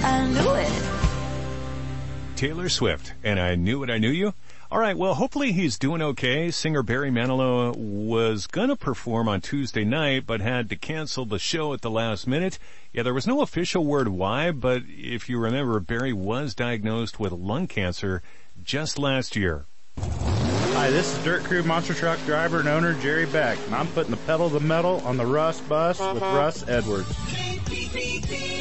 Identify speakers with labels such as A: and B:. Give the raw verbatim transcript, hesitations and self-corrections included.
A: I Knew It.
B: Taylor Swift, and I Knew It, I Knew You. All right, well, hopefully he's doing okay. Singer Barry Manilow was going to perform on Tuesday night, but had to cancel the show at the last minute. Yeah, there was no official word why, but if you remember, Barry was diagnosed with lung cancer just last year.
C: Hi, this is Dirt Crew Monster Truck driver and owner Jerry Beck, and I'm putting the pedal to the metal on the Russ bus with Russ Edwards.